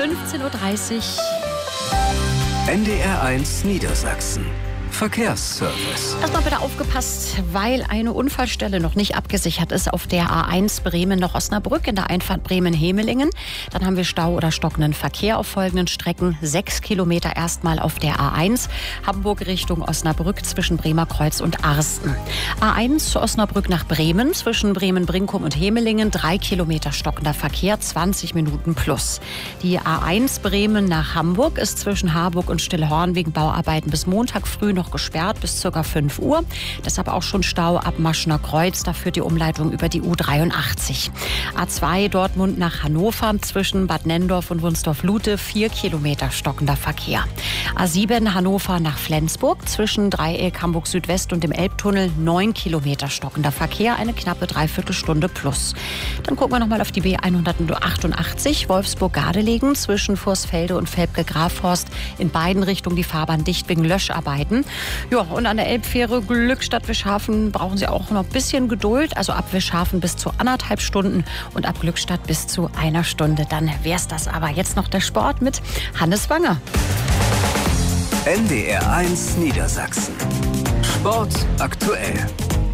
15:30 Uhr. NDR1 Niedersachsen. Verkehrsservice. Erstmal bitte aufgepasst, weil eine Unfallstelle noch nicht abgesichert ist auf der A1 Bremen nach Osnabrück in der Einfahrt Bremen-Hemelingen. Dann haben wir Stau oder stockenden Verkehr auf folgenden Strecken. 6 Kilometer erstmal auf der A1 Hamburg Richtung Osnabrück zwischen Bremerkreuz und Arsten. A1 Osnabrück nach Bremen zwischen Bremen-Brinkum und Hemelingen. 3 Kilometer stockender Verkehr, 20 Minuten plus. Die A1 Bremen nach Hamburg ist zwischen Harburg und Stillhorn wegen Bauarbeiten bis Montag früh noch gesperrt bis ca. 5 Uhr. Deshalb auch schon Stau ab Maschner Kreuz. Da führt die Umleitung über die U83. A2 Dortmund nach Hannover zwischen Bad Nendorf und Wunsdorf-Lute 4 Kilometer stockender Verkehr. A7 Hannover nach Flensburg zwischen Dreieck Hamburg Südwest und dem Elbtunnel 9 Kilometer stockender Verkehr, eine knappe Dreiviertelstunde plus. Dann gucken wir nochmal auf die B188 Wolfsburg-Gardelegen zwischen Vorsfelde und Velpke-Grafhorst. In beiden Richtungen die Fahrbahn dicht wegen Löscharbeiten. Ja, und an der Elbfähre Glückstadt-Wischhafen brauchen Sie auch noch ein bisschen Geduld. Also ab Wischhafen bis zu 1,5 Stunden und ab Glückstadt bis zu 1 Stunde. Dann wär's das aber. Jetzt noch der Sport mit Hannes Wanger. NDR1 Niedersachsen. Sport aktuell.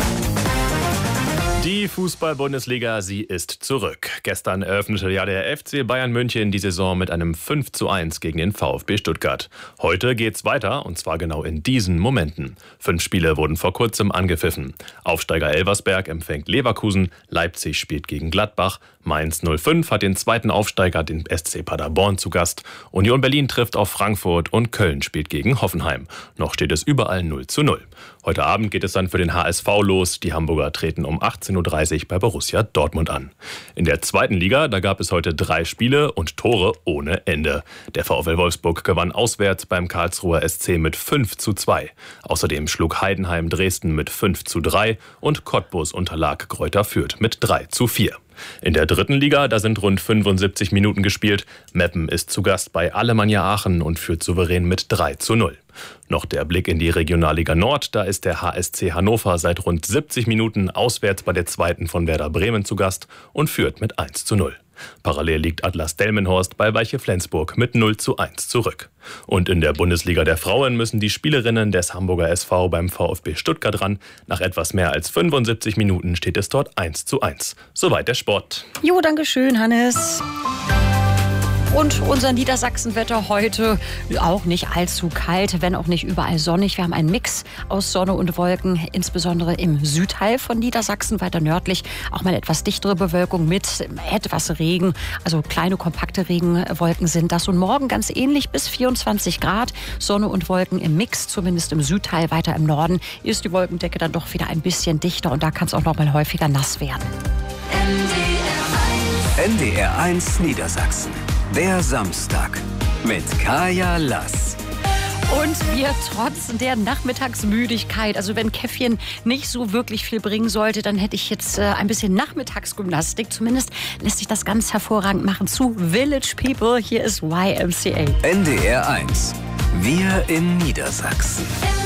Die Fußball-Bundesliga, sie ist zurück. Gestern eröffnete ja der FC Bayern München die Saison mit einem 5:1 gegen den VfB Stuttgart. Heute geht's weiter, und zwar genau in diesen Momenten. 5 Spiele wurden vor kurzem angepfiffen. Aufsteiger Elversberg empfängt Leverkusen, Leipzig spielt gegen Gladbach, Mainz 05 hat den zweiten Aufsteiger, den SC Paderborn, zu Gast. Union Berlin trifft auf Frankfurt und Köln spielt gegen Hoffenheim. Noch steht es überall 0:0. Heute Abend geht es dann für den HSV los. Die Hamburger treten um 18:30 Uhr bei Borussia Dortmund an. In der zweiten Liga, da gab es heute 3 Spiele und Tore ohne Ende. Der VfL Wolfsburg gewann auswärts beim Karlsruher SC mit 5:2. Außerdem schlug Heidenheim Dresden mit 5:3 und Cottbus unterlag Greuther Fürth mit 3:4. In der dritten Liga, da sind rund 75 Minuten gespielt. Meppen ist zu Gast bei Alemannia Aachen und führt souverän mit 3:0. Noch der Blick in die Regionalliga Nord. Da ist der HSC Hannover seit rund 70 Minuten auswärts bei der zweiten von Werder Bremen zu Gast und führt mit 1:0. Parallel liegt Atlas Delmenhorst bei Weiche Flensburg mit 0:1 zurück. Und in der Bundesliga der Frauen müssen die Spielerinnen des Hamburger SV beim VfB Stuttgart ran. Nach etwas mehr als 75 Minuten steht es dort 1:1. Soweit der Sport. Jo, danke schön, Hannes. Und unser Niedersachsenwetter heute auch nicht allzu kalt, wenn auch nicht überall sonnig. Wir haben einen Mix aus Sonne und Wolken, insbesondere im Südteil von Niedersachsen, weiter nördlich auch mal etwas dichtere Bewölkung mit etwas Regen. Also kleine, kompakte Regenwolken sind das. Und morgen ganz ähnlich bis 24 Grad. Sonne und Wolken im Mix, zumindest im Südteil. Weiter im Norden ist die Wolkendecke dann doch wieder ein bisschen dichter und da kann es auch noch mal häufiger nass werden. NDR1 Niedersachsen. Der Samstag mit Kaya Lass. Und wir trotz der Nachmittagsmüdigkeit, also wenn Käffchen nicht so wirklich viel bringen sollte, dann hätte ich jetzt ein bisschen Nachmittagsgymnastik. Zumindest lässt sich das ganz hervorragend machen zu Village People. Hier ist YMCA. NDR1. Wir in Niedersachsen.